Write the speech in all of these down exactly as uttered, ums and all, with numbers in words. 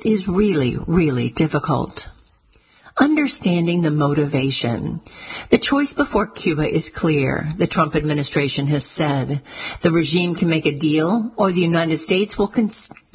is really, really difficult. Understanding the motivation. The choice before Cuba is clear. The Trump administration has said the regime can make a deal or the United States will con-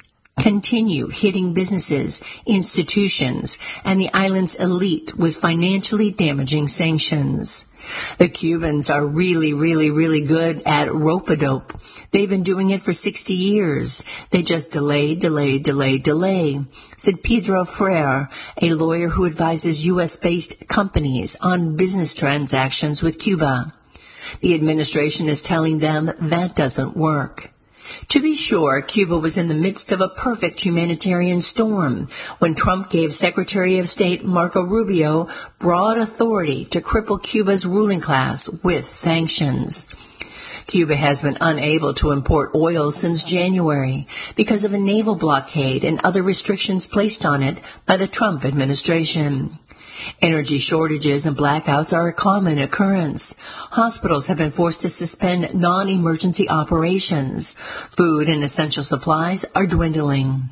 continue hitting businesses, institutions, and the island's elite with financially damaging sanctions. The Cubans are really, really, really good at rope-a-dope. They've been doing it for sixty years. They just delay, delay, delay, delay, said Pedro Freire, a lawyer who advises U S-based companies on business transactions with Cuba. The administration is telling them that doesn't work. To be sure, Cuba was in the midst of a perfect humanitarian storm when Trump gave Secretary of State Marco Rubio broad authority to cripple Cuba's ruling class with sanctions. Cuba has been unable to import oil since January because of a naval blockade and other restrictions placed on it by the Trump administration. Energy shortages and blackouts are a common occurrence. Hospitals have been forced to suspend non-emergency operations. Food and essential supplies are dwindling.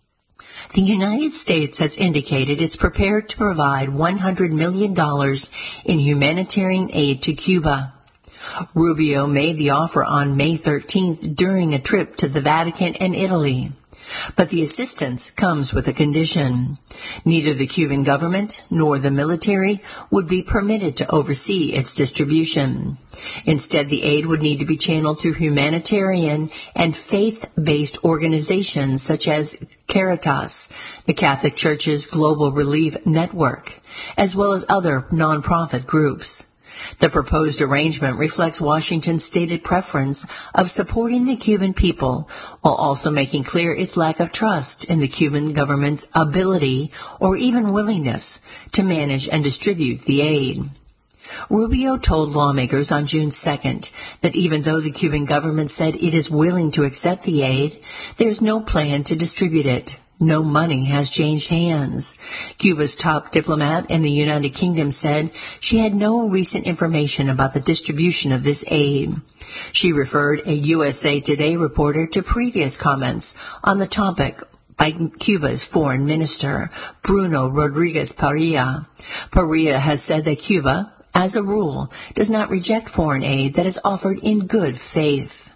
The United States has indicated it's prepared to provide one hundred million dollars in humanitarian aid to Cuba. Rubio made the offer on May thirteenth during a trip to the Vatican and Italy. But the assistance comes with a condition. Neither the Cuban government nor the military would be permitted to oversee its distribution. Instead, the aid would need to be channeled through humanitarian and faith-based organizations such as Caritas, the Catholic Church's Global Relief Network, as well as other nonprofit groups. The proposed arrangement reflects Washington's stated preference of supporting the Cuban people while also making clear its lack of trust in the Cuban government's ability or even willingness to manage and distribute the aid. Rubio told lawmakers on June second that even though the Cuban government said it is willing to accept the aid, there's no plan to distribute it. No money has changed hands. Cuba's top diplomat in the United Kingdom said she had no recent information about the distribution of this aid. She referred a U S A Today reporter to previous comments on the topic by Cuba's foreign minister, Bruno Rodriguez Parilla. Parilla has said that Cuba, as a rule, does not reject foreign aid that is offered in good faith.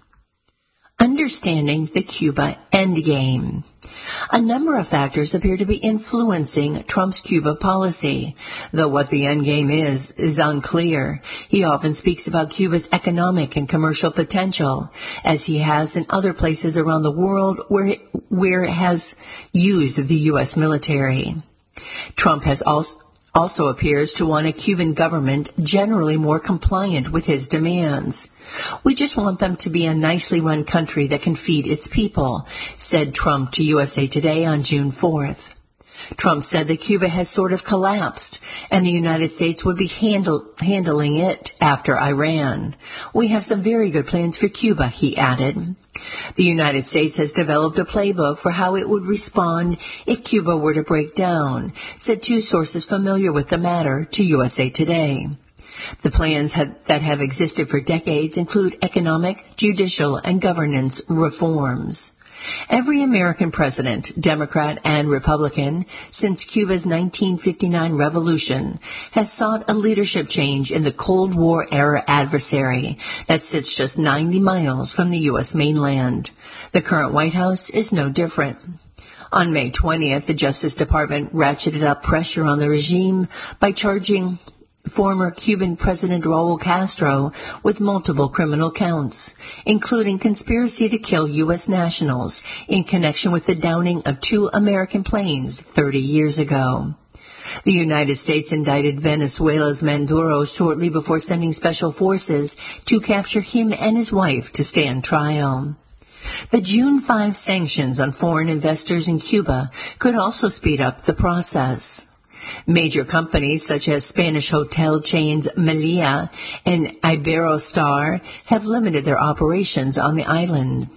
Understanding the Cuba endgame. A number of factors appear to be influencing Trump's Cuba policy, though what the endgame is is unclear. He often speaks about Cuba's economic and commercial potential, as he has in other places around the world where it, where it has used the U S military. Trump has also also appears to want a Cuban government generally more compliant with his demands. We just want them to be a nicely run country that can feed its people, said Trump to U S A Today on June fourth. Trump said that Cuba has sort of collapsed and the United States would be handle, handling it after Iran. We have some very good plans for Cuba, he added. The United States has developed a playbook for how it would respond if Cuba were to break down, said two sources familiar with the matter to U S A Today. The plans have, that have existed for decades include economic, judicial, and governance reforms. Every American president, Democrat and Republican, since Cuba's nineteen fifty-nine revolution, has sought a leadership change in the Cold War-era adversary that sits just ninety miles from the U S mainland. The current White House is no different. On May twentieth, the Justice Department ratcheted up pressure on the regime by charging former Cuban President Raul Castro with multiple criminal counts, including conspiracy to kill U S nationals in connection with the downing of two American planes thirty years ago. The United States indicted Venezuela's Maduro shortly before sending special forces to capture him and his wife to stand trial. The June fifth sanctions on foreign investors in Cuba could also speed up the process. Major companies such as Spanish hotel chains Melia and Iberostar have limited their operations on the island.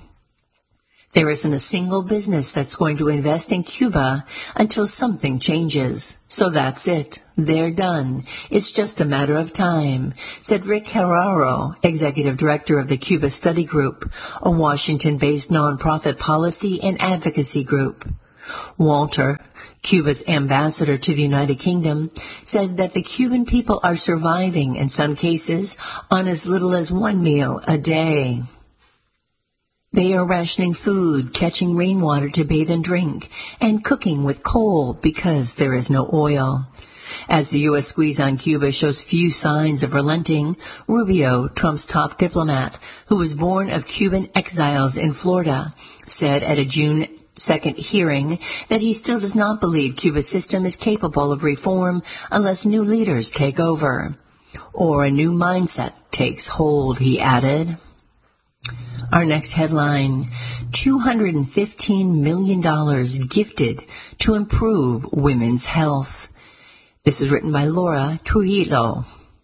There isn't a single business that's going to invest in Cuba until something changes. So that's it. They're done. It's just a matter of time, said Rick Herrero, executive director of the Cuba Study Group, a Washington-based nonprofit policy and advocacy group. Walter, Cuba's ambassador to the United Kingdom, said that the Cuban people are surviving, in some cases, on as little as one meal a day. They are rationing food, catching rainwater to bathe and drink, and cooking with coal because there is no oil. As the U S squeeze on Cuba shows few signs of relenting, Rubio, Trump's top diplomat, who was born of Cuban exiles in Florida, said at a June second hearing that he still does not believe Cuba's system is capable of reform unless new leaders take over, or a new mindset takes hold, he added. Our next headline, two hundred fifteen million dollars gifted to improve women's health. This is written by Laura Trujillo.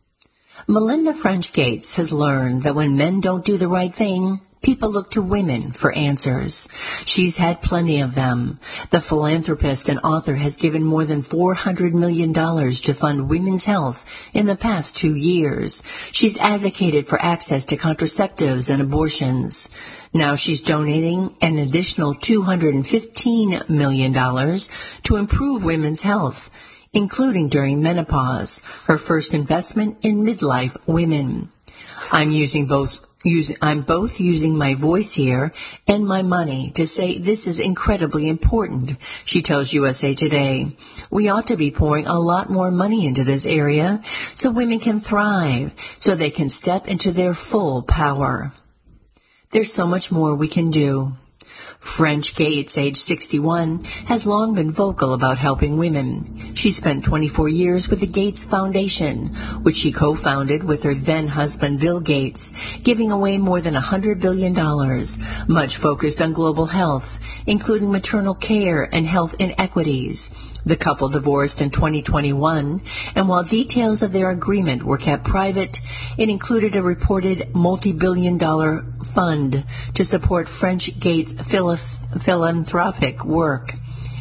Melinda French Gates has learned that when men don't do the right thing, people look to women for answers. She's had plenty of them. The philanthropist and author has given more than four hundred million dollars to fund women's health in the past two years. She's advocated for access to contraceptives and abortions. Now she's donating an additional two hundred fifteen million dollars to improve women's health, including during menopause, her first investment in midlife women. I'm using both Using, I'm both using my voice here and my money to say this is incredibly important, she tells U S A Today. We ought to be pouring a lot more money into this area so women can thrive, so they can step into their full power. There's so much more we can do. French Gates, age sixty-one, has long been vocal about helping women. She spent twenty-four years with the Gates Foundation, which she co-founded with her then-husband Bill Gates, giving away more than one hundred billion dollars, much focused on global health, including maternal care and health inequities. The couple divorced in twenty twenty-one, and while details of their agreement were kept private, it included a reported multi-billion dollar fund to support French Gates' phil- philanthropic work.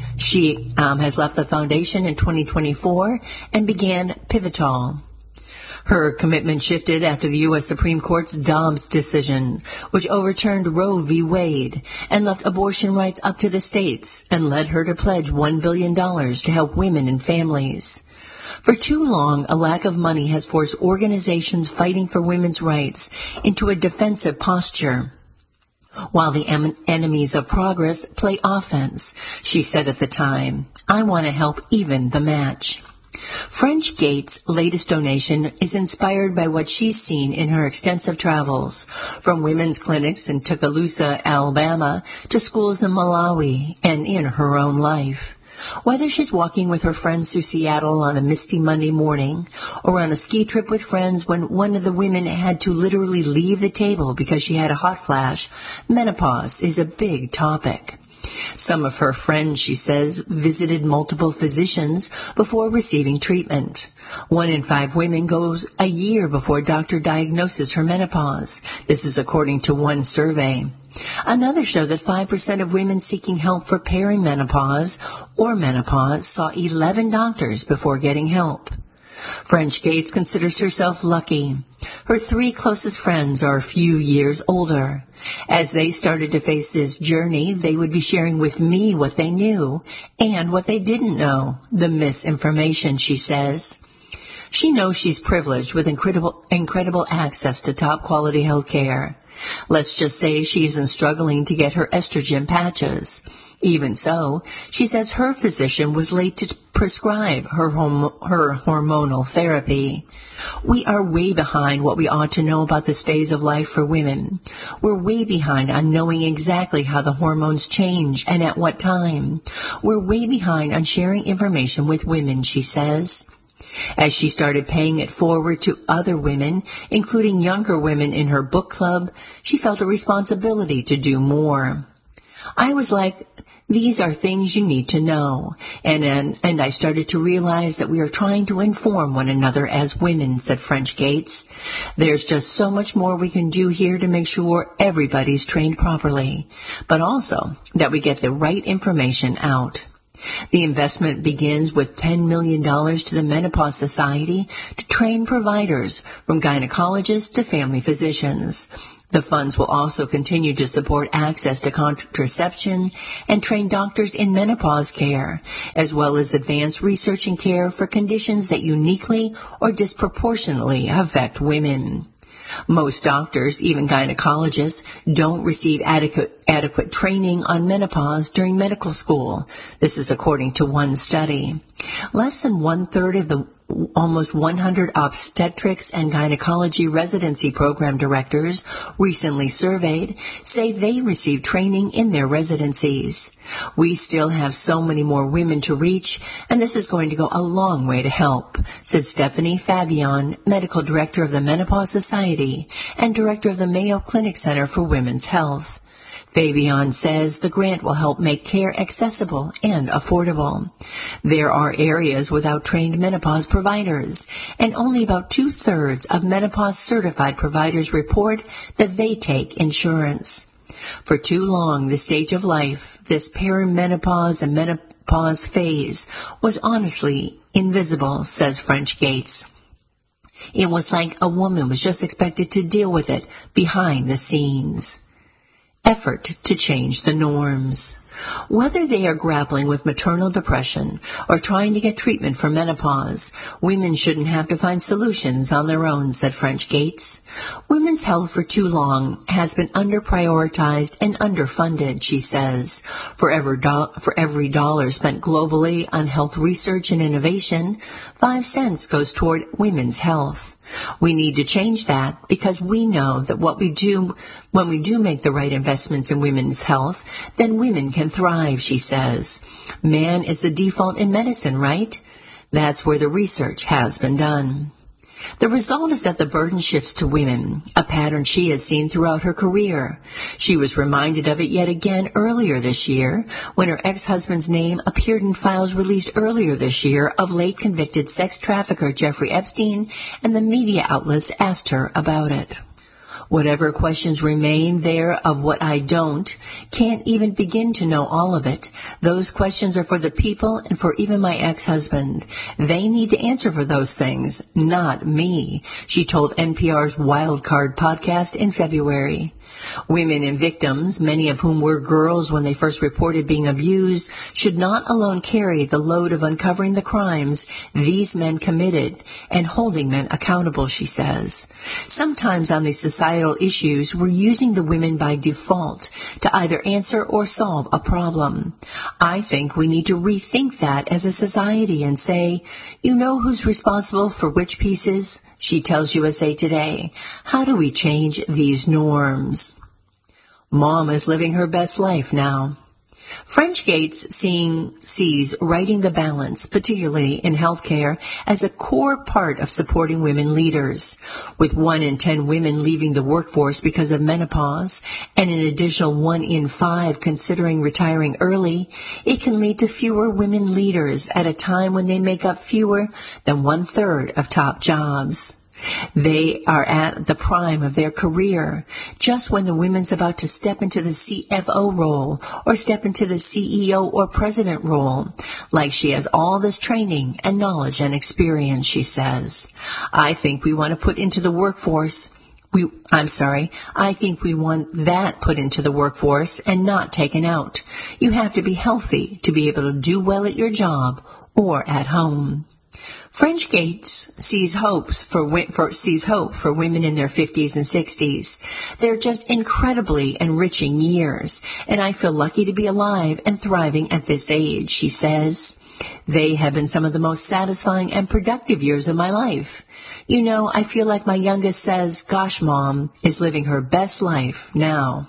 She um, has left the foundation in twenty twenty-four and began Pivotal. Her commitment shifted after the U S Supreme Court's Dobbs decision, which overturned Roe v. Wade and left abortion rights up to the states and led her to pledge one billion dollars to help women and families. For too long, a lack of money has forced organizations fighting for women's rights into a defensive posture, while the em- enemies of progress play offense, she said at the time. I want to help even the match. French Gates' latest donation is inspired by what she's seen in her extensive travels, from women's clinics in Tuscaloosa, Alabama, to schools in Malawi and in her own life. Whether she's walking with her friends through Seattle on a misty Monday morning, or on a ski trip with friends when one of the women had to literally leave the table because she had a hot flash, menopause is a big topic. Some of her friends, she says, visited multiple physicians before receiving treatment. One in five women goes a year before a doctor diagnoses her menopause. This is according to one survey. Another showed that five percent of women seeking help for perimenopause or menopause saw eleven doctors before getting help. French Gates considers herself lucky. Her three closest friends are a few years older. As they started to face this journey, they would be sharing with me what they knew and what they didn't know, the misinformation, she says. She knows she's privileged with incredible, incredible access to top-quality health care. Let's just say she isn't struggling to get her estrogen patches. Even so, she says her physician was late to prescribe her, hom- her hormonal therapy. We are way behind what we ought to know about this phase of life for women. We're way behind on knowing exactly how the hormones change and at what time. We're way behind on sharing information with women, she says. As she started paying it forward to other women, including younger women in her book club, she felt a responsibility to do more. I was like, these are things you need to know, and, and and I started to realize that we are trying to inform one another as women, said French Gates. There's just so much more we can do here to make sure everybody's trained properly, but also that we get the right information out. The investment begins with ten million dollars to the Menopause Society to train providers from gynecologists to family physicians. The funds will also continue to support access to contraception and train doctors in menopause care, as well as advance research and care for conditions that uniquely or disproportionately affect women. Most doctors, even gynecologists, don't receive adequate, adequate training on menopause during medical school. This is according to one study. Less than one-third of the almost one hundred obstetrics and gynecology residency program directors recently surveyed say they receive training in their residencies. We still have so many more women to reach, and this is going to go a long way to help, said Stephanie Fabian, medical director of the Menopause Society and director of the Mayo Clinic Center for Women's Health. Fabian says the grant will help make care accessible and affordable. There are areas without trained menopause providers, and only about two-thirds of menopause-certified providers report that they take insurance. For too long, the stage of life, this perimenopause and menopause phase, was honestly invisible, says French Gates. It was like a woman was just expected to deal with it behind the scenes. Effort to change the norms. Whether they are grappling with maternal depression or trying to get treatment for menopause, women shouldn't have to find solutions on their own, said French Gates. Women's health for too long has been under-prioritized and underfunded, she says. For every, do- for every dollar spent globally on health research and innovation, five cents goes toward women's health. We need to change that because we know that what we do, when we do make the right investments in women's health, then women can thrive, she says. Man is the default in medicine, right? That's where the research has been done. The result is that the burden shifts to women, a pattern she has seen throughout her career. She was reminded of it yet again earlier this year when her ex-husband's name appeared in files released earlier this year of late convicted sex trafficker Jeffrey Epstein, and the media outlets asked her about it. Whatever questions remain there of what I don't, can't even begin to know all of it. Those questions are for the people and for even my ex-husband. They need to answer for those things, not me, she told N P R's Wildcard podcast in February. Women and victims, many of whom were girls when they first reported being abused, should not alone carry the load of uncovering the crimes these men committed and holding men accountable, she says. Sometimes on these societal issues, we're using the women by default to either answer or solve a problem. I think we need to rethink that as a society and say, you know who's responsible for which pieces? She tells U S A Today. How do we change these norms? Mom is living her best life now. French Gates seeing, sees writing the balance, particularly in healthcare, as a core part of supporting women leaders. With one in ten women leaving the workforce because of menopause and an additional one in five considering retiring early, it can lead to fewer women leaders at a time when they make up fewer than one-third of top jobs. They are at the prime of their career, just when the woman's about to step into the C F O role or step into the C E O or president role, like she has all this training and knowledge and experience, she says. I think we want to put into the workforce We, I'm sorry, I think we want that put into the workforce and not taken out. You have to be healthy to be able to do well at your job or at home. French Gates sees hopes for, for sees hope for women in their fifties and sixties. They're just incredibly enriching years, and I feel lucky to be alive and thriving at this age, she says. They have been some of the most satisfying and productive years of my life. You know, I feel like my youngest says, gosh, Mom is living her best life now.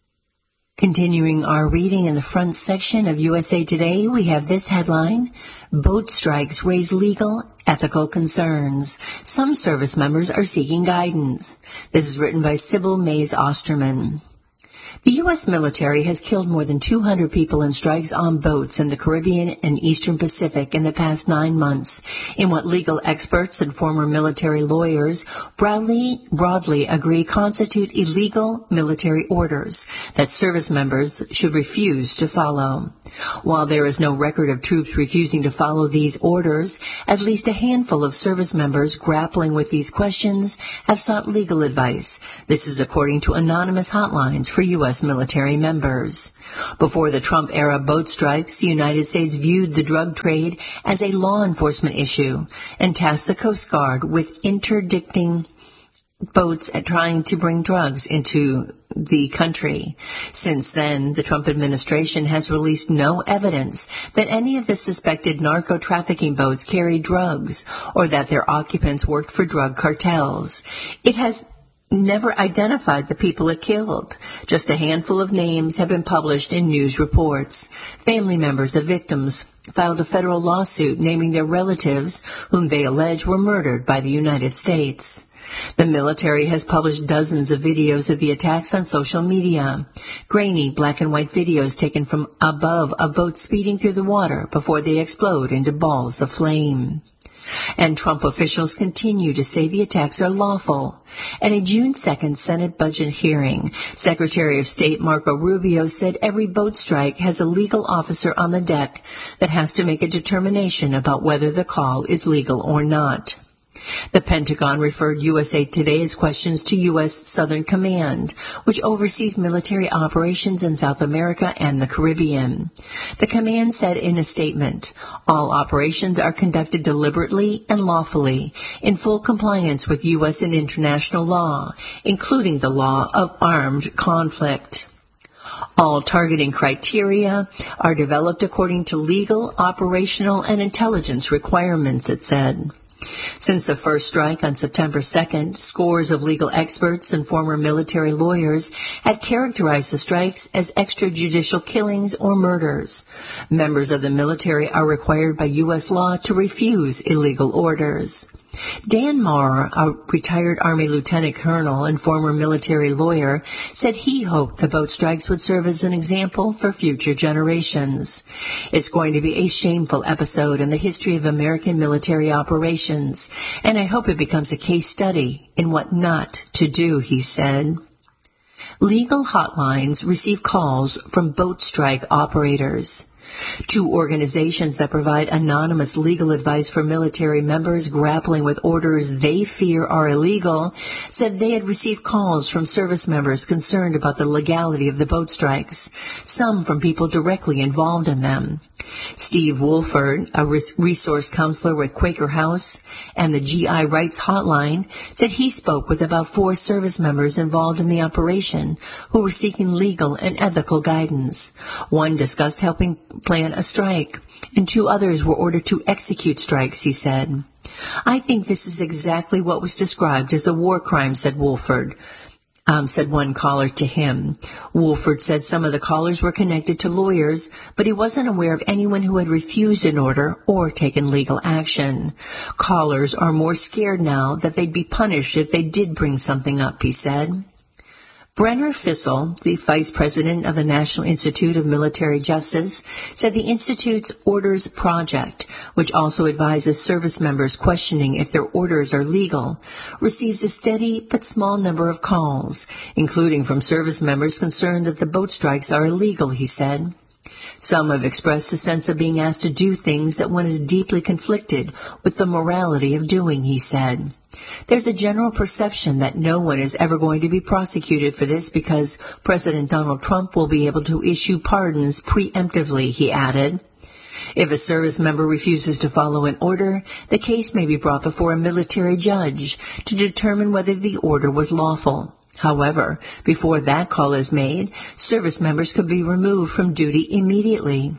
Continuing our reading in the front section of U S A Today, we have this headline: Boat strikes raise legal, ethical concerns. Some service members are seeking guidance. This is written by Sybil Mays Osterman. The U S military has killed more than two hundred people in strikes on boats in the Caribbean and Eastern Pacific in the past nine months, in what legal experts and former military lawyers broadly, broadly agree constitute illegal military orders that service members should refuse to follow. While there is no record of troops refusing to follow these orders, at least a handful of service members grappling with these questions have sought legal advice. This is according to anonymous hotlines for U S military members. Before the Trump-era boat strikes, the United States viewed the drug trade as a law enforcement issue and tasked the Coast Guard with interdicting boats at trying to bring drugs into the country. Since then, the Trump administration has released no evidence that any of the suspected narco-trafficking boats carried drugs or that their occupants worked for drug cartels. It has never identified the people it killed. Just a handful of names have been published in news reports. Family members of victims filed a federal lawsuit naming their relatives, whom they allege were murdered by the United States. The military has published dozens of videos of the attacks on social media. Grainy black and white videos taken from above a boat speeding through the water before they explode into balls of flame. And Trump officials continue to say the attacks are lawful. At a June second Senate budget hearing, Secretary of State Marco Rubio said every boat strike has a legal officer on the deck that has to make a determination about whether the call is legal or not. The Pentagon referred U S A Today's questions to U S Southern Command, which oversees military operations in South America and the Caribbean. The command said in a statement, all operations are conducted deliberately and lawfully, in full compliance with U S and international law, including the law of armed conflict. All targeting criteria are developed according to legal, operational, and intelligence requirements, it said. Since the first strike on September second, scores of legal experts and former military lawyers have characterized the strikes as extrajudicial killings or murders. Members of the military are required by U S law to refuse illegal orders. Dan Maher, a retired Army lieutenant colonel and former military lawyer, said he hoped the boat strikes would serve as an example for future generations. It's going to be a shameful episode in the history of American military operations, and I hope it becomes a case study in what not to do, he said. Legal hotlines receive calls from boat strike operators. Two organizations that provide anonymous legal advice for military members grappling with orders they fear are illegal said they had received calls from service members concerned about the legality of the boat strikes, some from people directly involved in them. Steve Wolford, a resource counselor with Quaker House and the G I Rights Hotline, said he spoke with about four service members involved in the operation who were seeking legal and ethical guidance. One discussed helping plan a strike, and two others were ordered to execute strikes, he said. I think this is exactly what was described as a war crime, said Wolford. Um, said one caller to him. Wolford said some of the callers were connected to lawyers, but he wasn't aware of anyone who had refused an order or taken legal action. Callers are more scared now that they'd be punished if they did bring something up, he said. Brenner Fissel, the vice president of the National Institute of Military Justice, said the Institute's Orders Project, which also advises service members questioning if their orders are legal, receives a steady but small number of calls, including from service members concerned that the boat strikes are illegal, he said. Some have expressed a sense of being asked to do things that one is deeply conflicted with the morality of doing, he said. There's a general perception that no one is ever going to be prosecuted for this because President Donald Trump will be able to issue pardons preemptively, he added. If a service member refuses to follow an order, the case may be brought before a military judge to determine whether the order was lawful. However, before that call is made, service members could be removed from duty immediately.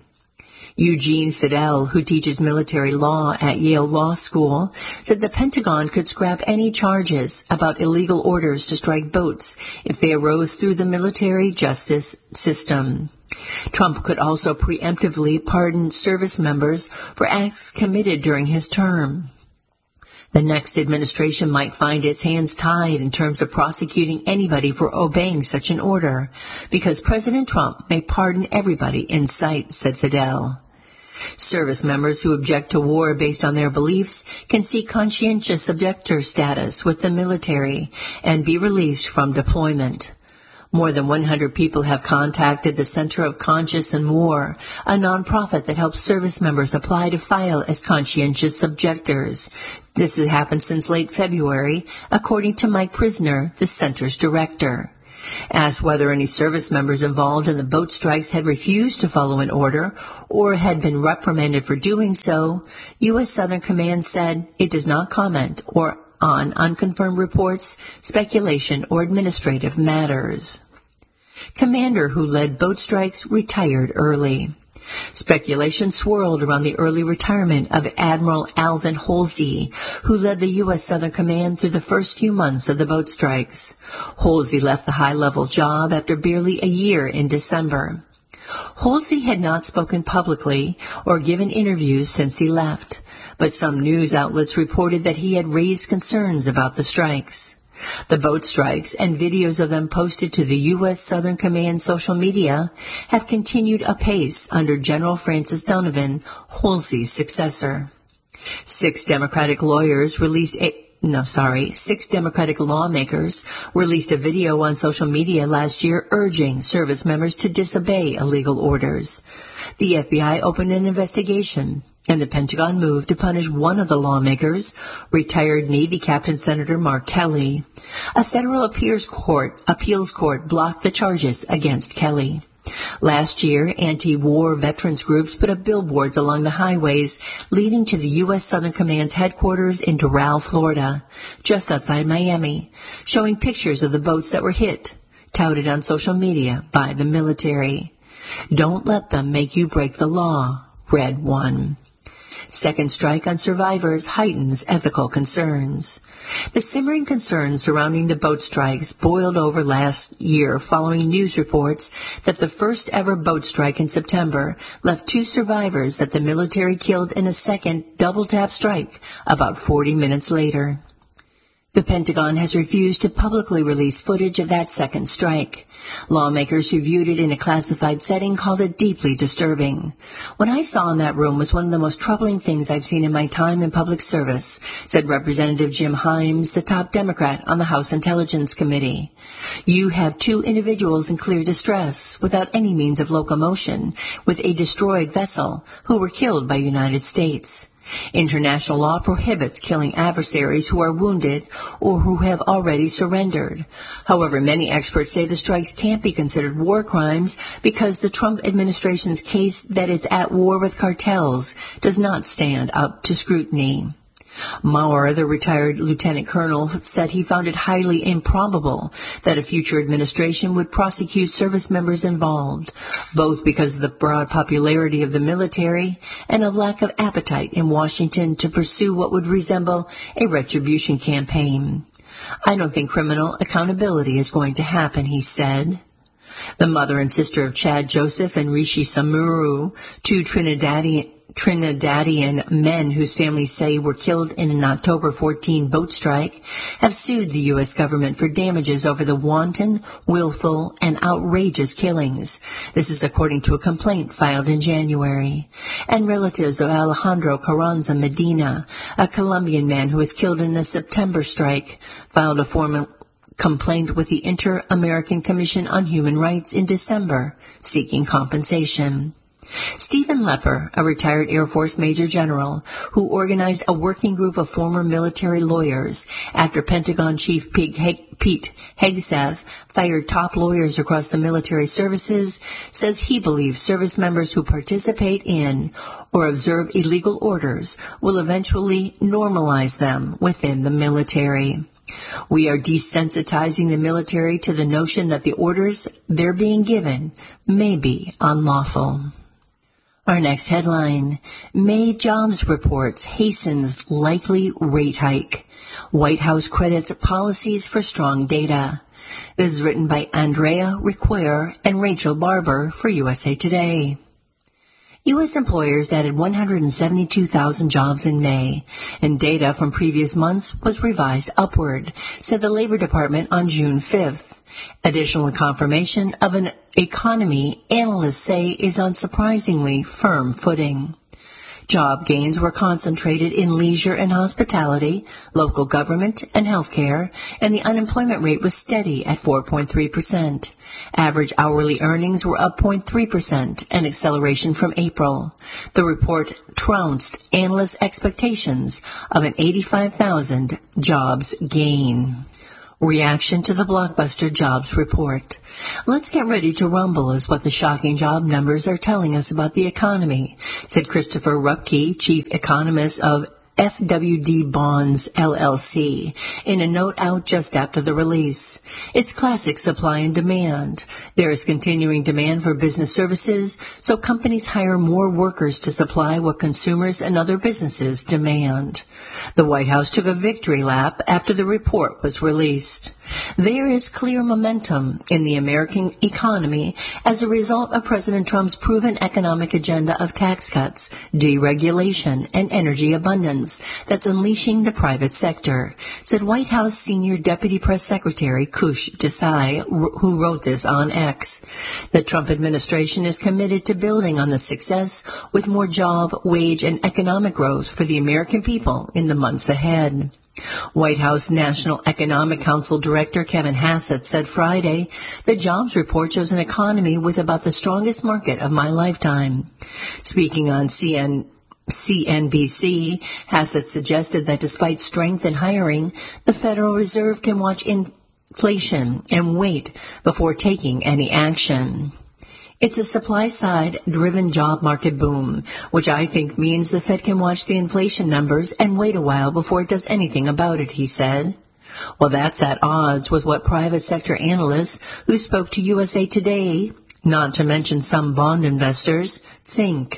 Eugene Fidel, who teaches military law at Yale Law School, said the Pentagon could scrap any charges about illegal orders to strike boats if they arose through the military justice system. Trump could also preemptively pardon service members for acts committed during his term. The next administration might find its hands tied in terms of prosecuting anybody for obeying such an order, because President Trump may pardon everybody in sight, said Fidel. Service members who object to war based on their beliefs can seek conscientious objector status with the military and be released from deployment. More than one hundred people have contacted the Center of Conscience and More, a nonprofit that helps service members apply to file as conscientious objectors. This has happened since late February, according to Mike Prisner, the center's director. Asked whether any service members involved in the boat strikes had refused to follow an order or had been reprimanded for doing so, U S Southern Command said it does not comment or on unconfirmed reports, speculation, or administrative matters. Commander who led boat strikes retired early. Speculation swirled around the early retirement of Admiral Alvin Holsey, who led the U S Southern Command through the first few months of the boat strikes. Holsey left the high-level job after barely a year in December. Holsey had not spoken publicly or given interviews since he left, but some news outlets reported that he had raised concerns about the strikes. The boat strikes and videos of them posted to the U S Southern Command social media have continued apace under General Francis Donovan, Holsey's successor. Six Democratic lawyers released a No, sorry. Six Democratic lawmakers released a video on social media last year urging service members to disobey illegal orders. The F B I opened an investigation, and the Pentagon moved to punish one of the lawmakers, retired Navy Captain Senator Mark Kelly. A federal appeals court, appeals court blocked the charges against Kelly. Last year, anti-war veterans groups put up billboards along the highways leading to the U S Southern Command's headquarters in Doral, Florida, just outside Miami, showing pictures of the boats that were hit, touted on social media by the military. "Don't let them make you break the law," read one. Second strike on survivors heightens ethical concerns. The simmering concerns surrounding the boat strikes boiled over last year following news reports that the first ever boat strike in September left two survivors that the military killed in a second double-tap strike about forty minutes later. The Pentagon has refused to publicly release footage of that second strike. Lawmakers who viewed it in a classified setting called it deeply disturbing. "What I saw in that room was one of the most troubling things I've seen in my time in public service," said Representative Jim Himes, the top Democrat on the House Intelligence Committee. "You have two individuals in clear distress, without any means of locomotion, with a destroyed vessel, who were killed by the United States. International law prohibits killing adversaries who are wounded or who have already surrendered. However, many experts say the strikes can't be considered war crimes because the Trump administration's case that it's at war with cartels does not stand up to scrutiny." Maurer, the retired lieutenant colonel, said he found it highly improbable that a future administration would prosecute service members involved, both because of the broad popularity of the military and a lack of appetite in Washington to pursue what would resemble a retribution campaign. "I don't think criminal accountability is going to happen," he said. The mother and sister of Chad Joseph and Rishi Samuru, two Trinidadian Trinidadian men whose families say were killed in an October fourteenth boat strike, have sued the U S government for damages over the wanton, willful, and outrageous killings. This is according to a complaint filed in January. And relatives of Alejandro Carranza Medina, a Colombian man who was killed in a September strike, filed a formal complaint with the Inter-American Commission on Human Rights in December, seeking compensation. Stephen Lepper, a retired Air Force Major General, who organized a working group of former military lawyers after Pentagon Chief Pete Hegseth fired top lawyers across the military services, says he believes service members who participate in or observe illegal orders will eventually normalize them within the military. "We are desensitizing the military to the notion that the orders they're being given may be unlawful." Our next headline, May jobs reports hastens likely rate hike. White House credits policies for strong data. This is written by Andrea Requer and Rachel Barber for U S A Today. U S employers added one hundred seventy-two thousand jobs in May, and data from previous months was revised upward, said the Labor Department on June fifth. Additional confirmation of an economy analysts say is on surprisingly firm footing. Job gains were concentrated in leisure and hospitality, local government, and healthcare, and the unemployment rate was steady at four point three percent. Average hourly earnings were up zero point three percent, an acceleration from April. The report trounced analysts' expectations of an eighty-five thousand jobs gain. Reaction to the blockbuster jobs report. Let's get ready to rumble is what the shocking job numbers are telling us about the economy, said Christopher Rupke, chief economist of F W D Bonds, L L C, in a note out just after the release. It's classic supply and demand. There is continuing demand for business services, so companies hire more workers to supply what consumers and other businesses demand. The White House took a victory lap after the report was released. There is clear momentum in the American economy as a result of President Trump's proven economic agenda of tax cuts, deregulation, and energy abundance that's unleashing the private sector, said White House Senior Deputy Press Secretary Kush Desai, who wrote this on X. The Trump administration is committed to building on the success with more job, wage, and economic growth for the American people in the months ahead. White House National Economic Council Director Kevin Hassett said Friday, the jobs report shows an economy with about the strongest market of my lifetime. Speaking on C N B C, Hassett suggested that despite strength in hiring, the Federal Reserve can watch inflation and wait before taking any action. It's a supply-side driven job market boom, which I think means the Fed can watch the inflation numbers and wait a while before it does anything about it, he said. Well, that's at odds with what private sector analysts who spoke to U S A Today, not to mention some bond investors, think.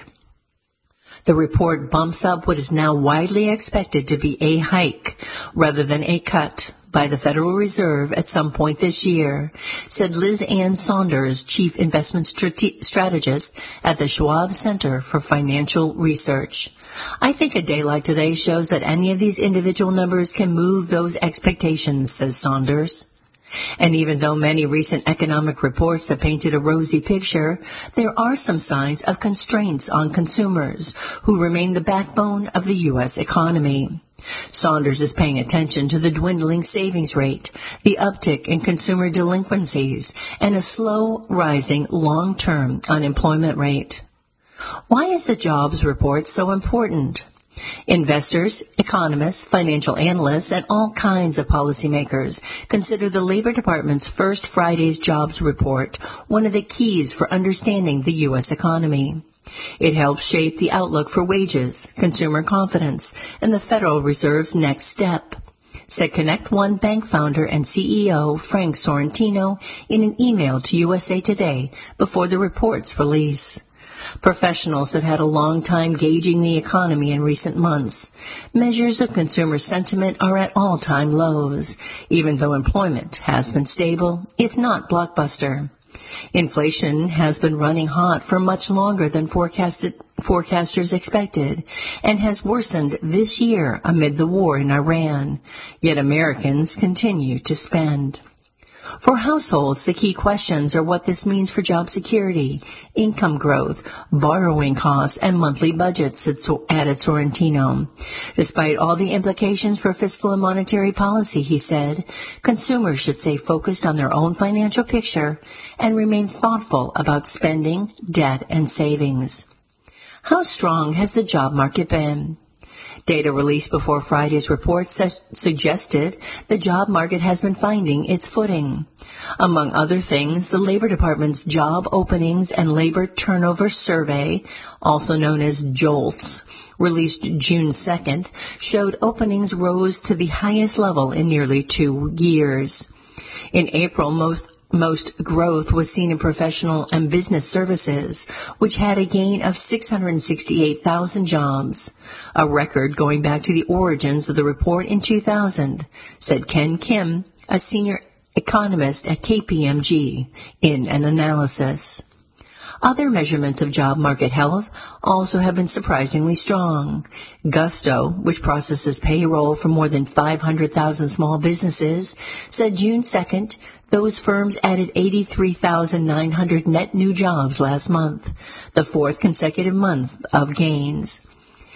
The report bumps up what is now widely expected to be a hike rather than a cut by the Federal Reserve at some point this year, said Liz Ann Saunders, Chief Investment Strate- Strategist at the Schwab Center for Financial Research. I think a day like today shows that any of these individual numbers can move those expectations, says Saunders. And even though many recent economic reports have painted a rosy picture, there are some signs of constraints on consumers, who remain the backbone of the U S economy. Saunders is paying attention to the dwindling savings rate, the uptick in consumer delinquencies, and a slow rising long-term unemployment rate. Why is the jobs report so important? Investors, economists, financial analysts, and all kinds of policymakers consider the Labor Department's first Friday's jobs report one of the keys for understanding the U S economy. It helps shape the outlook for wages, consumer confidence, and the Federal Reserve's next step, said Connect One Bank founder and C E O Frank Sorrentino in an email to U S A Today before the report's release. Professionals have had a long time gauging the economy in recent months. Measures of consumer sentiment are at all-time lows, even though employment has been stable, if not blockbuster. Inflation has been running hot for much longer than forecasted, forecasters expected and has worsened this year amid the war in Iran. Yet Americans continue to spend. For households, the key questions are what this means for job security, income growth, borrowing costs, and monthly budgets, added Sorrentino. Despite all the implications for fiscal and monetary policy, he said, consumers should stay focused on their own financial picture and remain thoughtful about spending, debt, and savings. How strong has the job market been? Data released before Friday's report ses- suggested the job market has been finding its footing. Among other things, the Labor Department's Job Openings and Labor Turnover Survey, also known as JOLTS, released June second, showed openings rose to the highest level in nearly two years. In April, most Most growth was seen in professional and business services, which had a gain of six hundred sixty-eight thousand jobs, a record going back to the origins of the report in two thousand, said Ken Kim, a senior economist at K P M G, in an analysis. Other measurements of job market health also have been surprisingly strong. Gusto, which processes payroll for more than five hundred thousand small businesses, said June second those firms added eighty-three thousand nine hundred net new jobs last month, the fourth consecutive month of gains.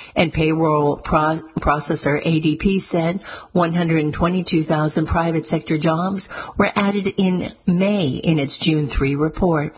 And payroll pro- processor A D P said one hundred twenty-two thousand private sector jobs were added in May in its June third report.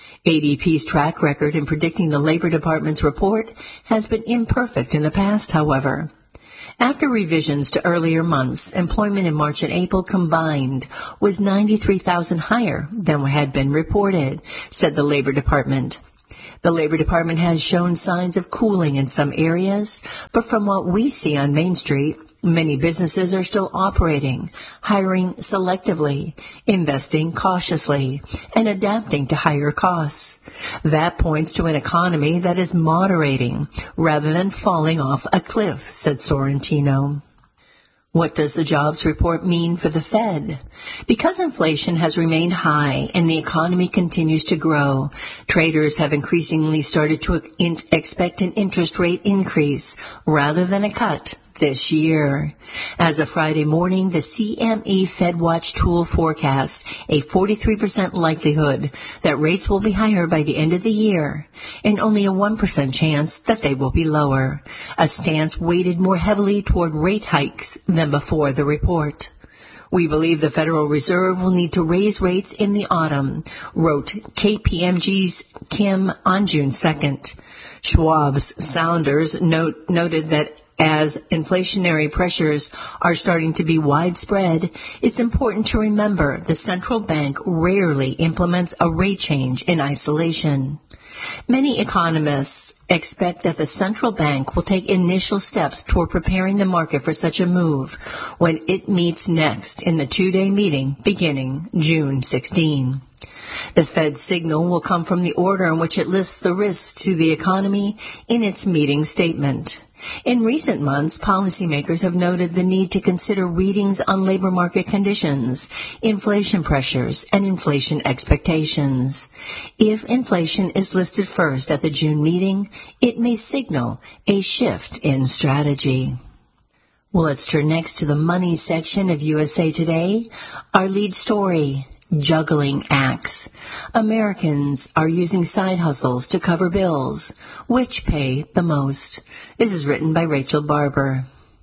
A D P's track record in predicting the Labor Department's report has been imperfect in the past, however. After revisions to earlier months, employment in March and April combined was ninety-three thousand higher than had been reported, said the Labor Department. The Labor Department has shown signs of cooling in some areas, but from what we see on Main Street, many businesses are still operating, hiring selectively, investing cautiously, and adapting to higher costs. That points to an economy that is moderating rather than falling off a cliff, said Sorrentino. What does the jobs report mean for the Fed? Because inflation has remained high and the economy continues to grow, traders have increasingly started to in- expect an interest rate increase rather than a cut this year. As of Friday morning, the C M E FedWatch tool forecasts a forty-three percent likelihood that rates will be higher by the end of the year and only a one percent chance that they will be lower, a stance weighted more heavily toward rate hikes than before the report. We believe the Federal Reserve will need to raise rates in the autumn, wrote K P M G's Kim on June second. Schwab's Sounders note, noted that as inflationary pressures are starting to be widespread, it's important to remember the central bank rarely implements a rate change in isolation. Many economists expect that the central bank will take initial steps toward preparing the market for such a move when it meets next in the two-day meeting beginning June sixteenth. The Fed's signal will come from the order in which it lists the risks to the economy in its meeting statement. In recent months, policymakers have noted the need to consider readings on labor market conditions, inflation pressures, and inflation expectations. If inflation is listed first at the June meeting, it may signal a shift in strategy. Well, let's turn next to the money section of U S A Today. Our lead story: juggling acts. Americans are using side hustles to cover bills. Which pay the most? This is written by Rachel Barber.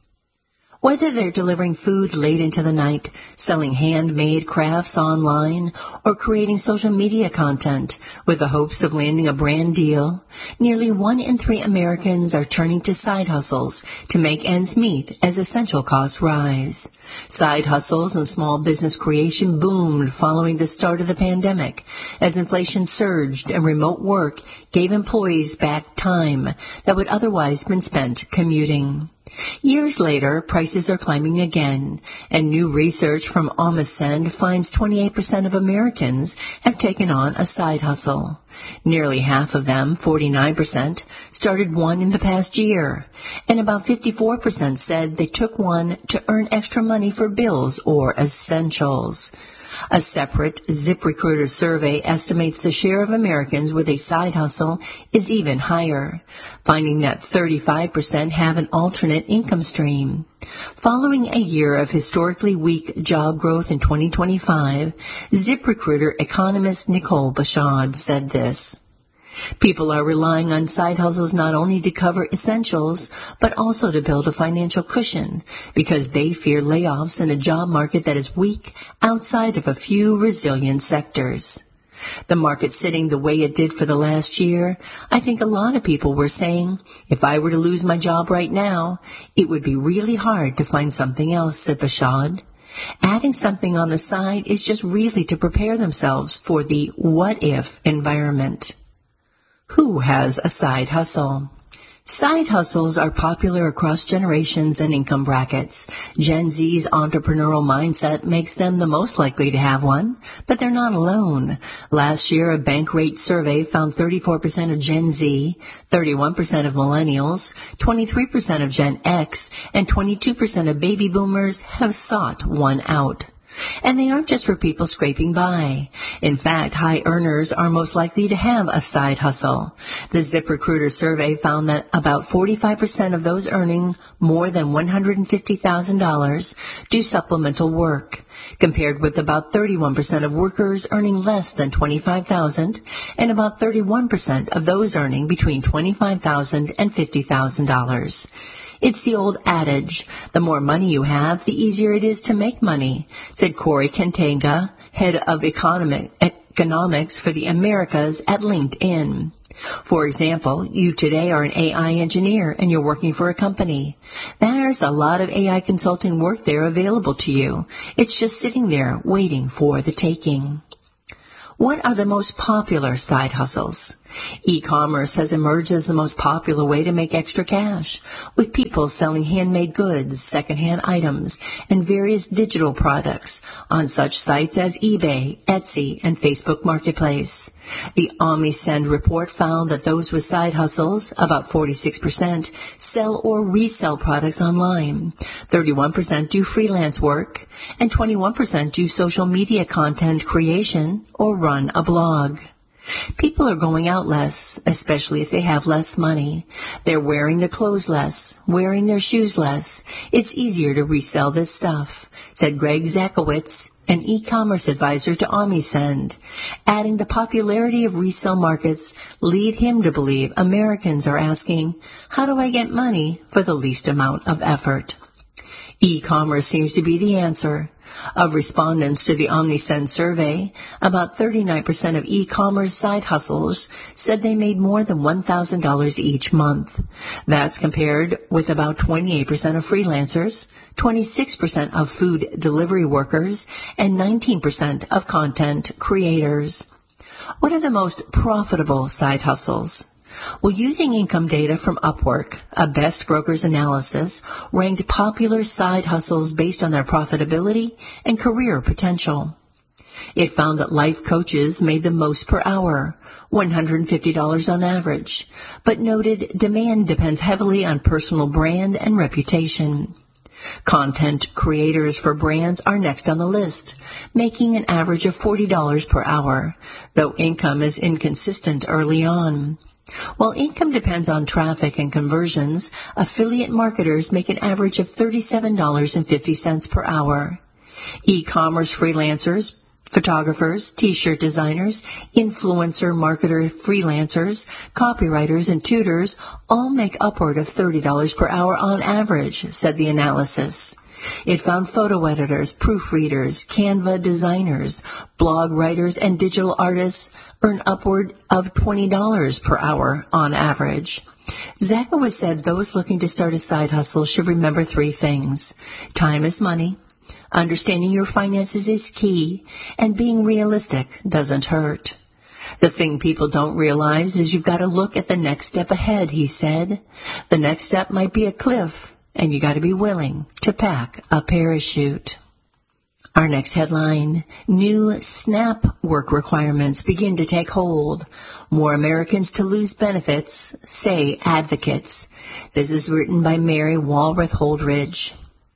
Whether they're delivering food late into the night, selling handmade crafts online, or creating social media content with the hopes of landing a brand deal, nearly one in three Americans are turning to side hustles to make ends meet as essential costs rise. Side hustles and small business creation boomed following the start of the pandemic as inflation surged and remote work gave employees back time that would otherwise been spent commuting. Years later, prices are climbing again, and new research from Omnicend finds twenty-eight percent of Americans have taken on a side hustle. Nearly half of them, forty-nine percent, started one in the past year, and about fifty-four percent said they took one to earn extra money for bills or essentials. A separate ZipRecruiter survey estimates the share of Americans with a side hustle is even higher, finding that thirty-five percent have an alternate income stream. Following a year of historically weak job growth in twenty twenty-five, ZipRecruiter economist Nicole Bashad said this: "People are relying on side hustles not only to cover essentials, but also to build a financial cushion because they fear layoffs in a job market that is weak outside of a few resilient sectors." The market sitting the way it did for the last year, I think a lot of people were saying, if I were to lose my job right now, it would be really hard to find something else, said Bashad. Adding something on the side is just really to prepare themselves for the what-if environment. Who has a side hustle? Side hustles are popular across generations and income brackets. Gen Z's entrepreneurial mindset makes them the most likely to have one, but they're not alone. Last year, a Bankrate survey found thirty-four percent of Gen Z, thirty-one percent of millennials, twenty-three percent of Gen X, and twenty-two percent of baby boomers have sought one out. And they aren't just for people scraping by. In fact, high earners are most likely to have a side hustle. The ZipRecruiter survey found that about forty-five percent of those earning more than one hundred fifty thousand dollars do supplemental work. compared with about thirty-one percent of workers earning less than twenty-five thousand dollars and about thirty-one percent of those earning between twenty-five thousand dollars and fifty thousand dollars. It's the old adage, the more money you have, the easier it is to make money, said Corey Kentanga, head of economic, economics for the Americas at LinkedIn. For example, you today are an A I engineer and you're working for a company. There's a lot of A I consulting work there available to you. It's just sitting there waiting for the taking. What are the most popular side hustles? E-commerce has emerged as the most popular way to make extra cash, with people selling handmade goods, secondhand items, and various digital products on such sites as eBay, Etsy, and Facebook Marketplace. The OmniSend report found that those with side hustles, about forty-six percent, sell or resell products online, thirty-one percent do freelance work, and twenty-one percent do social media content creation or run a blog. People are going out less, especially if they have less money. They're wearing their clothes less, wearing their shoes less. It's easier to resell this stuff, said Greg Zakowitz, an e-commerce advisor to OmniSend, adding the popularity of resale markets lead him to believe Americans are asking, how do I get money for the least amount of effort? E-commerce seems to be the answer. Of respondents to the OmniSend survey, about thirty-nine percent of e-commerce side hustles said they made more than one thousand dollars each month. That's compared with about twenty-eight percent of freelancers, twenty-six percent of food delivery workers, and nineteen percent of content creators. What are the most profitable side hustles? Well, using income data from Upwork, a Best Brokers analysis ranked popular side hustles based on their profitability and career potential. It found that life coaches made the most per hour, one hundred fifty dollars on average, but noted demand depends heavily on personal brand and reputation. Content creators for brands are next on the list, making an average of forty dollars per hour, though income is inconsistent early on. While income depends on traffic and conversions, affiliate marketers make an average of thirty-seven dollars and fifty cents per hour. E-commerce freelancers, photographers, t-shirt designers, influencer marketer freelancers, copywriters, and tutors all make upward of thirty dollars per hour on average, said the analysis. It found photo editors, proofreaders, Canva designers, blog writers, and digital artists earn upward of twenty dollars per hour on average. Zakowitz said those looking to start a side hustle should remember three things. Time is money. Understanding your finances is key, and being realistic doesn't hurt. The thing people don't realize is you've got to look at the next step ahead, he said. The next step might be a cliff, and you got to be willing to pack a parachute. Our next headline, new SNAP work requirements begin to take hold. More Americans to lose benefits, say advocates. This is written by Mary Walrath Holdridge.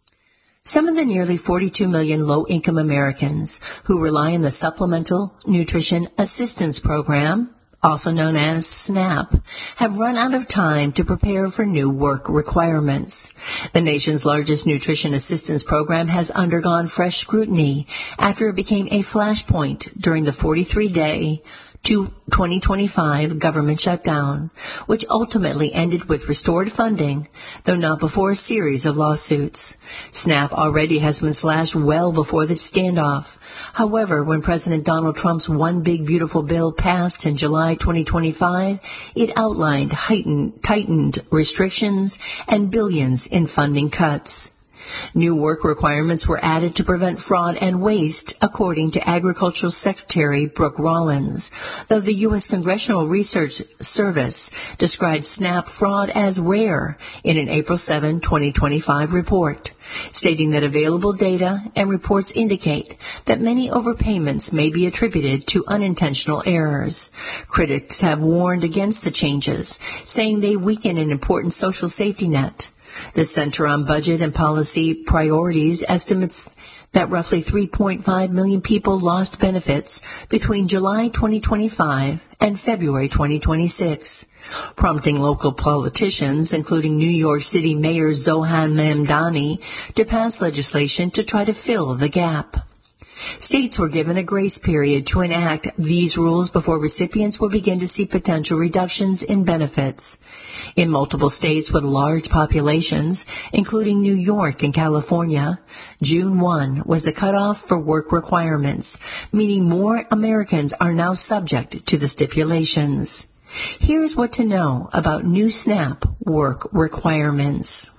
Some of the nearly forty-two million low-income Americans who rely on the Supplemental Nutrition Assistance Program, also known as SNAP, have run out of time to prepare for new work requirements. The nation's largest nutrition assistance program has undergone fresh scrutiny after it became a flashpoint during the forty-three day to twenty twenty-five government shutdown, which ultimately ended with restored funding, though not before a series of lawsuits. SNAP already has been slashed well before the standoff. However, when President Donald Trump's One Big Beautiful Bill passed in July twenty twenty-five, it outlined heightened, tightened restrictions and billions in funding cuts. New work requirements were added to prevent fraud and waste, according to Agricultural Secretary Brooke Rollins, though the U S Congressional Research Service described SNAP fraud as rare in an April seventh, twenty twenty-five report, stating that available data and reports indicate that many overpayments may be attributed to unintentional errors. Critics have warned against the changes, saying they weaken an important social safety net. The Center on Budget and Policy Priorities estimates that roughly three point five million people lost benefits between July twenty twenty-five and February twenty twenty-six, prompting local politicians, including New York City Mayor Zohan Mamdani, to pass legislation to try to fill the gap. States were given a grace period to enact these rules before recipients will begin to see potential reductions in benefits. In multiple states with large populations, including New York and California, June first was the cutoff for work requirements, meaning more Americans are now subject to the stipulations. Here's what to know about new SNAP work requirements.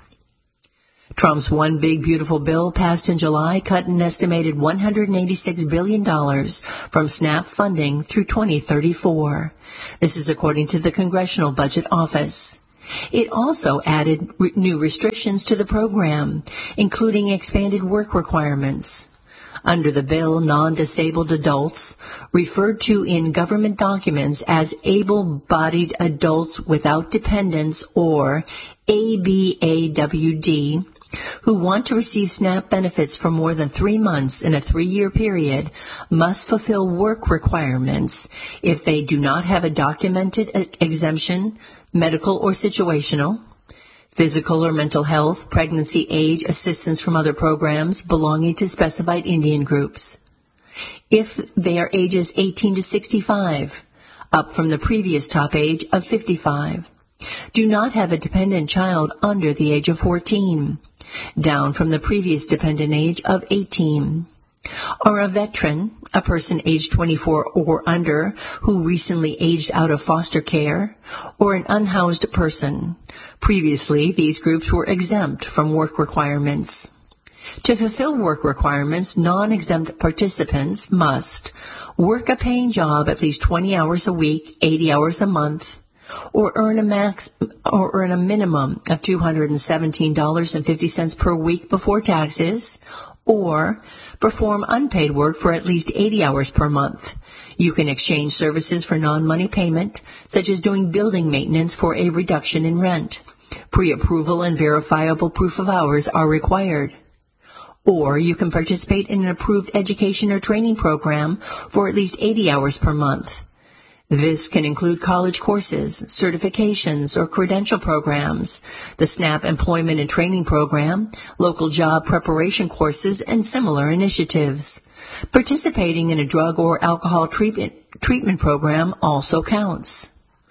Trump's One Big Beautiful Bill passed in July cut an estimated one hundred eighty-six billion dollars from SNAP funding through twenty thirty-four. This is according to the Congressional Budget Office. It also added re- new restrictions to the program, including expanded work requirements. Under the bill, non-disabled adults, referred to in government documents as able-bodied adults without dependents or A B A W D, who want to receive SNAP benefits for more than three months in a three-year period must fulfill work requirements if they do not have a documented exemption, medical or situational, physical or mental health, pregnancy, age, assistance from other programs belonging to specified Indian groups. If they are ages eighteen to sixty-five, up from the previous top age of fifty-five. Do not have a dependent child under the age of fourteen, down from the previous dependent age of eighteen. Or a veteran, a person aged twenty-four or under who recently aged out of foster care, or an unhoused person. Previously, these groups were exempt from work requirements. To fulfill work requirements, non-exempt participants must work a paying job at least twenty hours a week, eighty hours a month, or earn a max or earn a minimum of two hundred seventeen dollars and fifty cents per week before taxes, or perform unpaid work for at least eighty hours per month. You can exchange services for non-money payment, such as doing building maintenance for a reduction in rent. Pre-approval and verifiable proof of hours are required. Or you can participate in an approved education or training program for at least eighty hours per month. This can include college courses, certifications, or credential programs, the SNAP Employment and Training Program, local job preparation courses, and similar initiatives. Participating in a drug or alcohol treatment, treatment program also counts.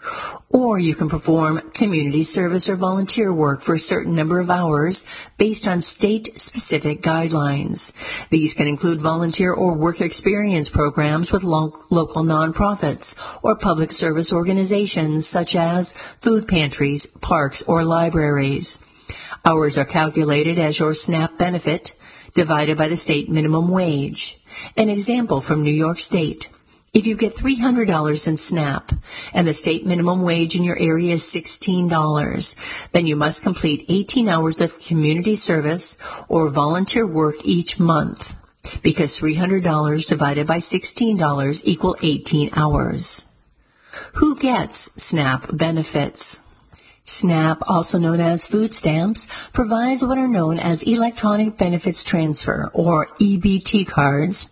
Or you can perform community service or volunteer work for a certain number of hours based on state-specific guidelines. These can include volunteer or work experience programs with lo- local nonprofits or public service organizations such as food pantries, parks, or libraries. Hours are calculated as your SNAP benefit divided by the state minimum wage. An example from New York State. If you get three hundred dollars in SNAP and the state minimum wage in your area is sixteen dollars, then you must complete eighteen hours of community service or volunteer work each month, because three hundred dollars divided by sixteen dollars equal eighteen hours. Who gets SNAP benefits? SNAP, also known as food stamps, provides what are known as electronic benefits transfer, or E B T cards,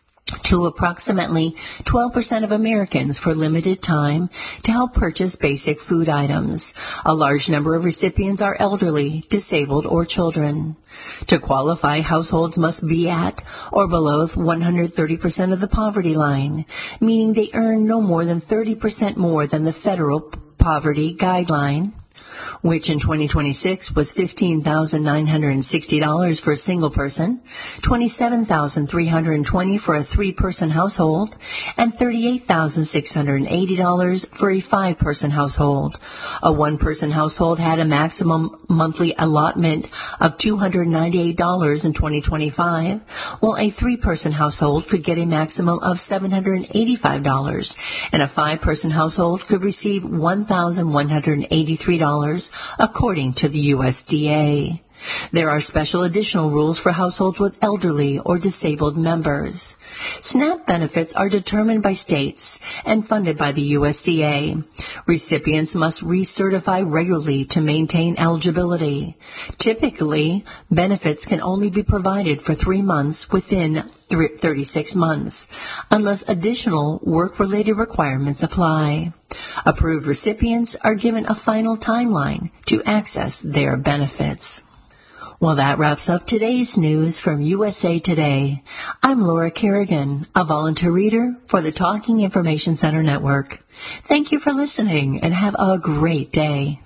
to approximately twelve percent of Americans for limited time to help purchase basic food items. A large number of recipients are elderly, disabled, or children. To qualify, households must be at or below one hundred thirty percent of the poverty line, meaning they earn no more than thirty percent more than the federal poverty guideline, which in twenty twenty-six was fifteen thousand nine hundred sixty dollars for a single person, twenty-seven thousand three hundred twenty dollars for a three-person household, and thirty-eight thousand six hundred eighty dollars for a five-person household. A one-person household had a maximum monthly allotment of two hundred ninety-eight dollars in twenty twenty-five, while a three-person household could get a maximum of seven hundred eighty-five dollars, and a five-person household could receive one thousand one hundred eighty-three dollars, according to the U S D A. There are special additional rules for households with elderly or disabled members. SNAP benefits are determined by states and funded by the U S D A. Recipients must recertify regularly to maintain eligibility. Typically, benefits can only be provided for three months within thirty-six months, unless additional work-related requirements apply. Approved recipients are given a final timeline to access their benefits. Well, that wraps up today's news from U S A Today. I'm Laura Kerrigan, a volunteer reader for the Talking Information Center Network. Thank you for listening and have a great day.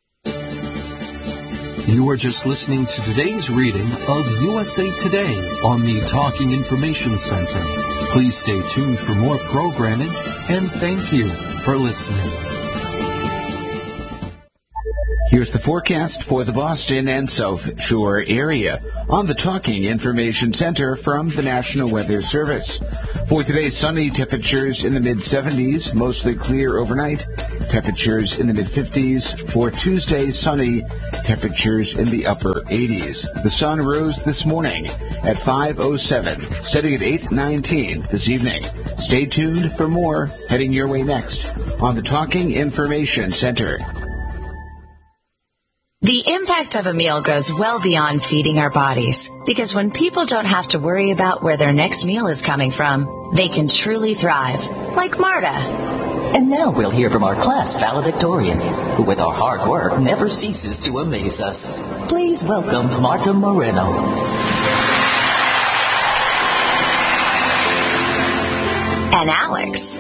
You are just listening to today's reading of U S A Today on the Talking Information Center. Please stay tuned for more programming, and thank you for listening. Here's the forecast for the Boston and South Shore area on the Talking Information Center from the National Weather Service. For today, sunny, temperatures in the mid-seventies, mostly clear overnight, temperatures in the mid-fifties. For Tuesday, sunny, temperatures in the upper eighties. The sun rose this morning at five oh seven, setting at eight nineteen this evening. Stay tuned for more heading your way next on the Talking Information Center. The impact of a meal goes well beyond feeding our bodies, because when people don't have to worry about where their next meal is coming from, they can truly thrive, like Marta. And now we'll hear from our class valedictorian, who with our hard work never ceases to amaze us. Please welcome Marta Moreno. And Alex.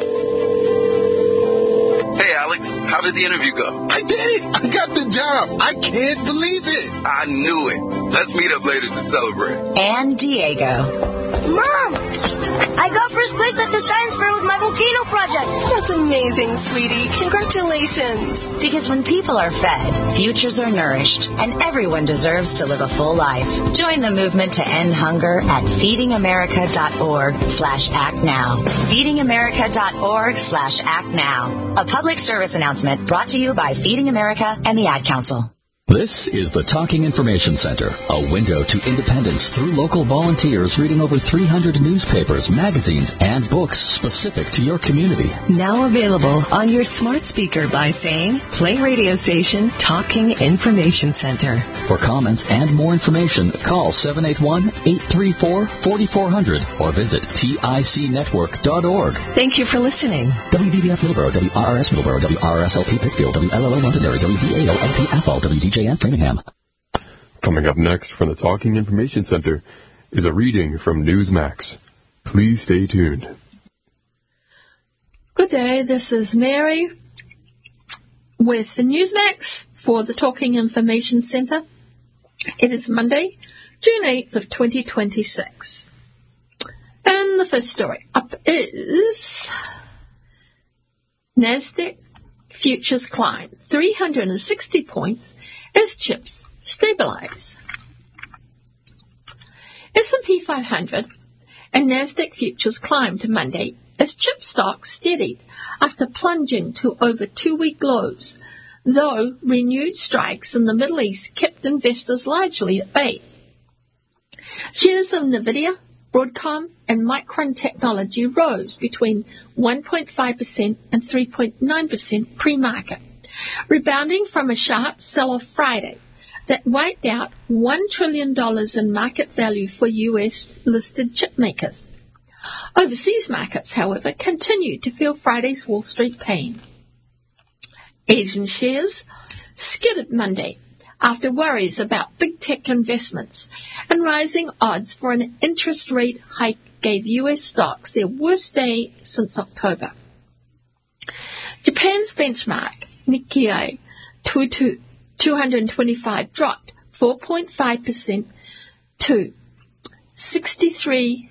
Hey, Alex, how did the interview go? I did it! I got the job! I can't believe it! I knew it. Let's meet up later to celebrate. And Diego. Mom! I got first place at the science fair with my volcano project. That's amazing, sweetie. Congratulations. Because when people are fed, futures are nourished, and everyone deserves to live a full life. Join the movement to end hunger at feedingamerica.org slash act now. feedingamerica.org slash act now. A public service announcement brought to you by Feeding America and the Ad Council. This is the Talking Information Center, a window to independence through local volunteers reading over three hundred newspapers, magazines, and books specific to your community. Now available on your smart speaker by saying, play radio station Talking Information Center. For comments and more information, call seven eight one, eight three four, four four zero zero or visit tic network dot org. Thank you for listening. W V B F Middleborough, W R R S Middleborough, W R R S L P Pittsfield, W L L O Londonderry, W V A O L P Athol, W D J N Framingham. Coming up next from the Talking Information Center is a reading from Newsmax. Please stay tuned. Good day, this is Mary with the Newsmax for the Talking Information Center. It is Monday, June eighth of twenty twenty-six. And the first story up is NASDAQ futures climb three hundred sixty points as chips stabilize. S and P five hundred and NASDAQ futures climbed Monday as chip stocks steadied after plunging to over two-week lows, though renewed strikes in the Middle East kept investors largely at bay. Shares of NVIDIA, Broadcom, and Micron Technology rose between one point five percent and three point nine percent pre-market, rebounding from a sharp sell-off Friday that wiped out one trillion dollars in market value for U S-listed chip makers. Overseas markets, however, continued to feel Friday's Wall Street pain. Asian shares skidded Monday after worries about big tech investments and rising odds for an interest rate hike gave U S stocks their worst day since October. Japan's benchmark, Nikkei two hundred twenty-five, dropped four point five percent to sixty-three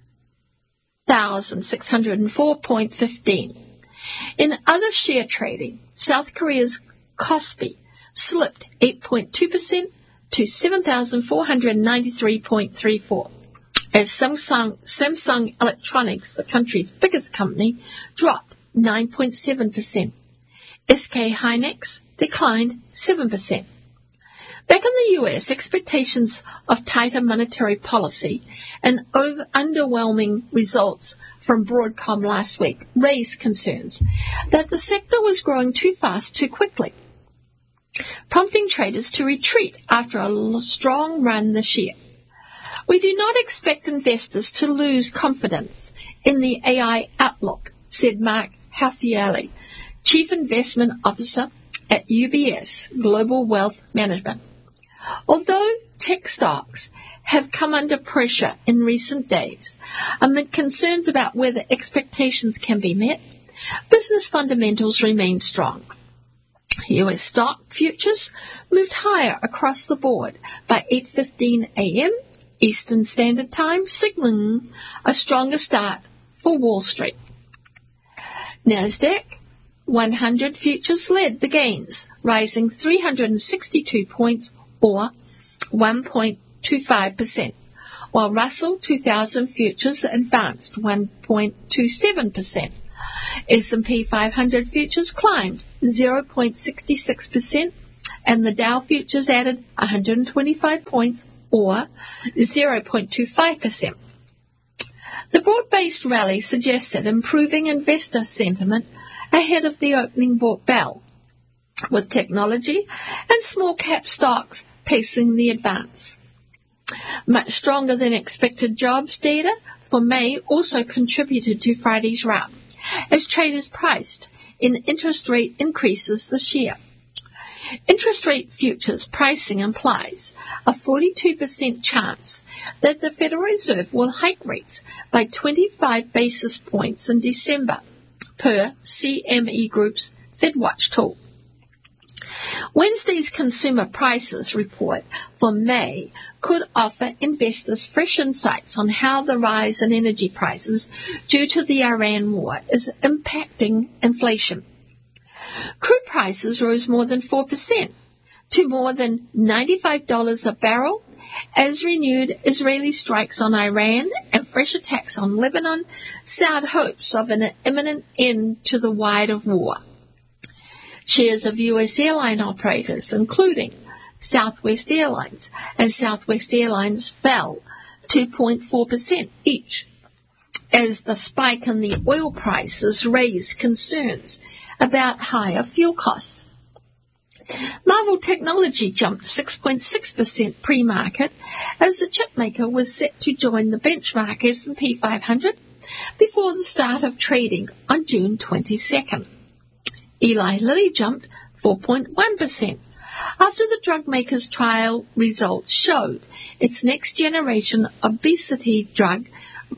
thousand six hundred four point one five. In other share trading, South Korea's Kospi slipped eight point two percent to seven thousand four hundred ninety-three point three four, as Samsung, Samsung Electronics, the country's biggest company, dropped nine point seven percent. S K Hynix declined seven percent. Back in the U S, expectations of tighter monetary policy and over underwhelming results from Broadcom last week raised concerns that the sector was growing too fast too quickly, prompting traders to retreat after a strong run this year. We do not expect investors to lose confidence in the A I outlook, said Mark Halfiali, Chief Investment Officer at U B S Global Wealth Management. Although tech stocks have come under pressure in recent days amid concerns about whether expectations can be met. Business fundamentals remain strong. U S stock futures moved higher across the board by eight fifteen a.m. Eastern Standard Time, signaling a stronger start for Wall Street. NASDAQ one hundred futures led the gains, rising three hundred sixty-two points or one point two five percent, while Russell two thousand futures advanced one point two seven percent. S and P five hundred futures climbed zero point six six percent, and the Dow futures added one hundred twenty-five points or zero point two five percent. The broad-based rally suggested improving investor sentiment ahead of the opening bell, with technology and small-cap stocks pacing the advance. Much stronger than expected jobs data for May also contributed to Friday's rout, as traders priced in interest rate increases this year. Interest rate futures pricing implies a forty-two percent chance that the Federal Reserve will hike rates by twenty-five basis points in December, per C M E Group's FedWatch tool. Wednesday's consumer prices report for May could offer investors fresh insights on how the rise in energy prices due to the Iran war is impacting inflation. Crude prices rose more than four percent to more than ninety-five dollars a barrel as renewed Israeli strikes on Iran and fresh attacks on Lebanon soured hopes of an imminent end to the wider war. Shares of U S airline operators, including Southwest Airlines and Southwest Airlines, fell two point four percent each, as the spike in the oil prices raised concerns about higher fuel costs. Marvell Technology jumped six point six percent pre-market as the chipmaker was set to join the benchmark S and P five hundred before the start of trading on June twenty-second. Eli Lilly jumped four point one percent after the drug maker's trial results showed its next-generation obesity drug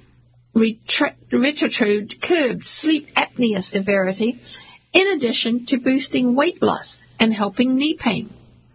Retatrutide curbed sleep apnea severity, in addition to boosting weight loss and helping knee pain.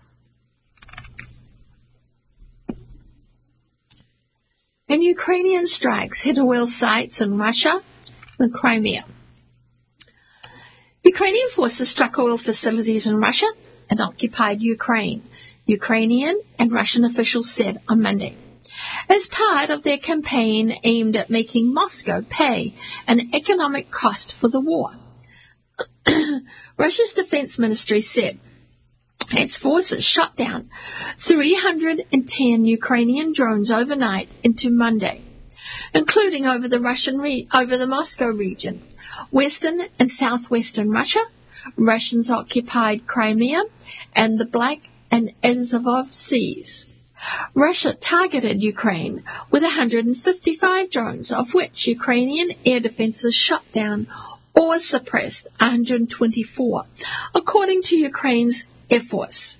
And Ukrainian strikes hit oil sites in Russia and Crimea. Ukrainian forces struck oil facilities in Russia and occupied Ukraine, Ukrainian and Russian officials said on Monday, as part of their campaign aimed at making Moscow pay an economic cost for the war. Russia's defense ministry said its forces shot down three hundred ten Ukrainian drones overnight into Monday, including over the Russian re- over the Moscow region, western and southwestern Russia, Russians occupied Crimea, and the Black and Azov seas. Russia targeted Ukraine with one hundred fifty-five drones, of which Ukrainian air defenses shot down or suppressed one hundred twenty-four, according to Ukraine's Air Force.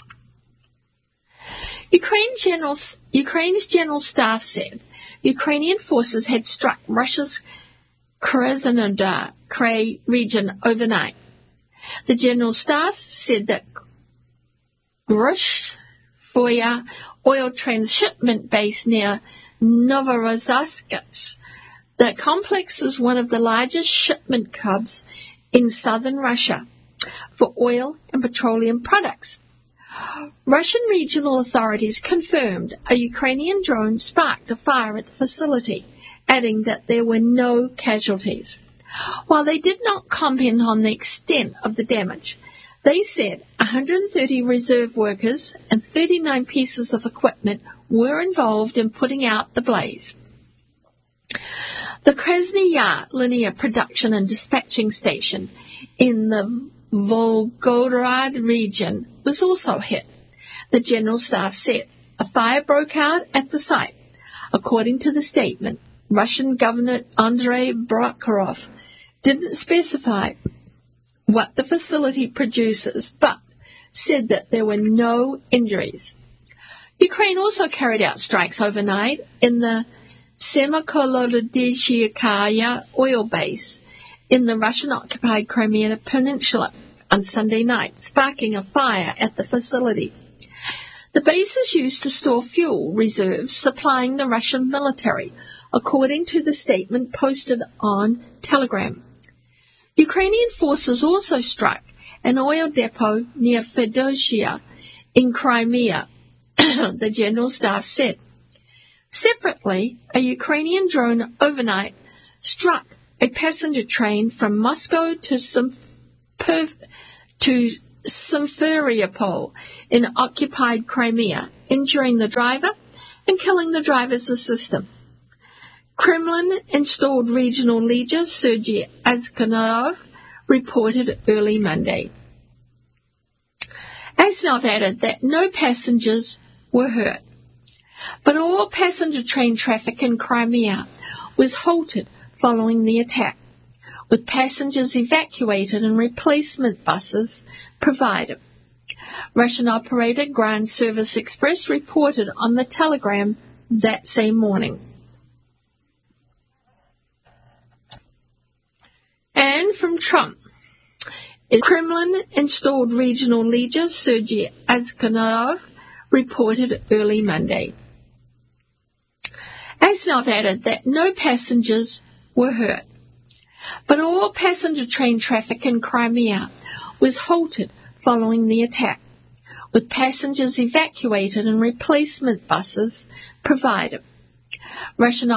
Ukraine General, Ukraine's General Staff said Ukrainian forces had struck Russia's Krasnodar Krai region overnight. The General Staff said that Grushvoye oil transshipment base near Novorossiysk. The complex is one of the largest shipment hubs in southern Russia for oil and petroleum products. Russian regional authorities confirmed a Ukrainian drone sparked a fire at the facility, adding that there were no casualties. While they did not comment on the extent of the damage, they said one hundred thirty reserve workers and thirty-nine pieces of equipment were involved in putting out the blaze. The Krasny Yar linear production and dispatching station in the Volgograd region was also hit, the General Staff said. A fire broke out at the site. According to the statement, Russian Governor Andrei Prokhorov didn't specify what the facility produces, but said that there were no injuries. Ukraine also carried out strikes overnight in the Semikholodishchaya oil base in the Russian-occupied Crimea Peninsula on Sunday night, sparking a fire at the facility. The base is used to store fuel reserves supplying the Russian military, according to the statement posted on Telegram. Ukrainian forces also struck an oil depot near Feodosia in Crimea, the General Staff said. Separately, a Ukrainian drone overnight struck a passenger train from Moscow to Simfer- to Simferopol in occupied Crimea, injuring the driver and killing the driver's assistant. Kremlin-installed regional leader Sergei Azkanov reported early Monday. Azkanov added that no passengers were hurt, but all passenger train traffic in Crimea was halted following the attack, with passengers evacuated and replacement buses provided. Russian operator Grand Service Express reported on the Telegram that same morning. And from Trump, Kremlin-installed regional leader Sergei Azkanov reported early Monday. Azkanov added that no passengers were hurt, but all passenger train traffic in Crimea was halted following the attack, with passengers evacuated and replacement buses provided. Russian